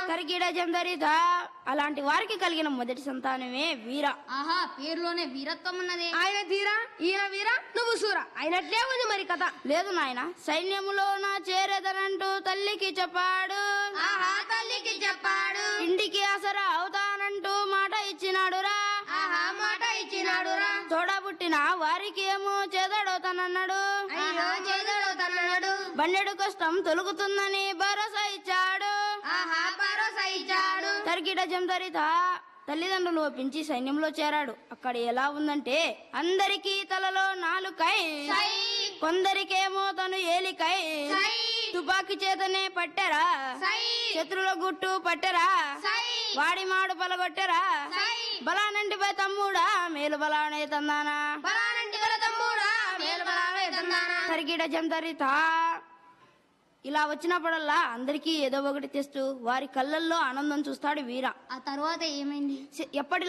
తరికిడ జందరిత అలాంటి వారికి కలిగిన మొదటి సంతానమే వీర. ఆహా, పేరులోనే వీరత్వం ఉన్నది. ఆయన ధీర, ఈయన వీర, నువ్వు సూర అయినట్లే ఉంది మరి కథ. లేదు నాయన, సైన్యములో నా చేరేదనంటూ తల్లికి చెప్పాడు. ఆహా, తల్లికి చెప్పాడు. ఇంటికి ఆసరా అవుతానంటూ మాట ఇచ్చినాడురా. ఆహా, మాట ఇచ్చినాడురా. తోడబుట్టిన వారికి ఏమో చేదడవుతానన్నాడు. అయ్యో, చేదడవుతానన్నాడు. బండెడు కష్టం తొలుగుతుందని భరోసా ఇచ్చాడు. ఆహా, భరోసా ఇచ్చాడు. తరికిట జందరిత తల్లిదండ్రులు ఒప్పించి సైన్యంలో చేరాడు. అక్కడ ఎలా ఉందంటే అందరికీ తలలో నాలుకై, సై, కొందరికేమో తను ఏలికై, సై, తుపాకీ చేతనే పట్టెరా, సై, శత్రుల గుట్టు పట్టెరా, సై, వాడి మాడు పలగొట్టెరా. సై, బలానంటిపై తమ్ముడా మేలు బలానే తందానా. బలానంటి గల తమ్ముడా మేలు బలానే తందానా. తరికిట జందరిత ఇలా వచ్చినప్పుడల్లా అందరికీ ఏదో ఒకటి తెస్తూ వారి కళ్ళల్లో ఆనందం చూస్తాడు వీర. ఆ తర్వాత ఏమైంది? ఎప్పటి